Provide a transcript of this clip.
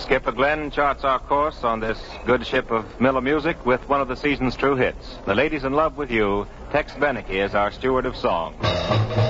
Skipper Glenn charts our course on this good ship of Miller music with one of the season's true hits. The Lady's in Love with You. Tex Beneke is our steward of song.